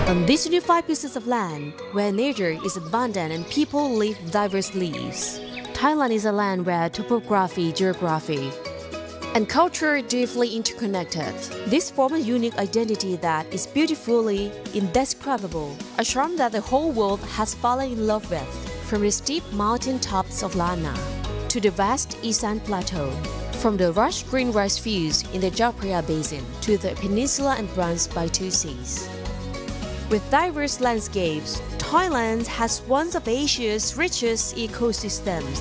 On these unified pieces of land, where nature is abundant and people live diverse lives, Thailand is a land where topography, geography, and culture are deeply interconnected. This forms a unique identity that is beautifully indescribable, a charm that the whole world has fallen in love with, from the steep mountain tops of Lana to the vast Isan Plateau, from the lush green rice fields in the Chao Phraya Basin to the peninsula embraced by two seas. With diverse landscapes, Thailand has one of Asia's richest ecosystems.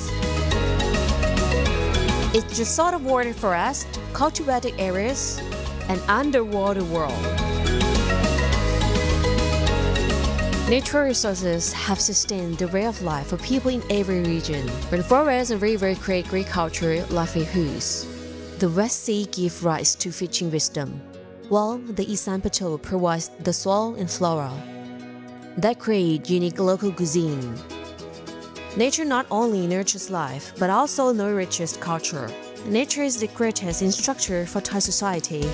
It's just sort of water forest, cultivated areas, and underwater world. Natural resources have sustained the way of life for people in every region. When forests and rivers create agriculture livelihoods, the West Sea gives rise to fishing wisdom, while the Isan Plateau provides the soil and flora that create unique local cuisine. Nature not only nurtures life, but also nourishes culture. Nature is the greatest instructor for Thai society.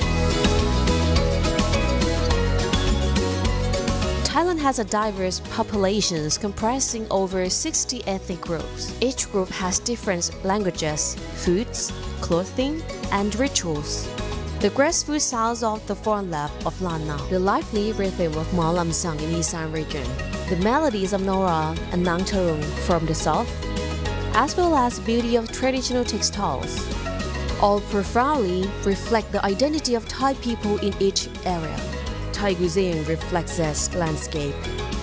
Thailand has a diverse population comprising over 60 ethnic groups. Each group has different languages, foods, clothing, and rituals. The graceful sounds of the foreign lap of Lana, the lively rhythm of Ma Lam Sang in Isan region, the melodies of Nora and Nang Tarung from the south, as well as the beauty of traditional textiles, all profoundly reflect the identity of Thai people in each area. Thai cuisine reflects this landscape.